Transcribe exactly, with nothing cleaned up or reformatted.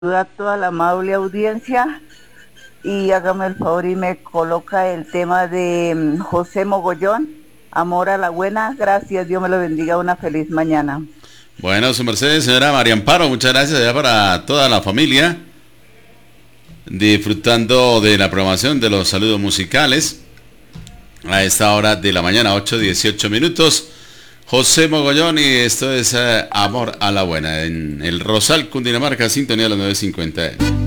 a toda la amable audiencia y hágame el favor y me coloca el tema de mm, José Mogollón, Amor a la Buena. Gracias, Dios me lo bendiga, una feliz mañana. Bueno, su merced, señora María Amparo, muchas gracias allá para toda la familia, disfrutando de la programación de los saludos musicales a esta hora de la mañana, ocho dieciocho minutos. José Mogollón y esto es eh, Amor a la Buena en el Rosal, Cundinamarca, sintonía de las nueve cincuenta.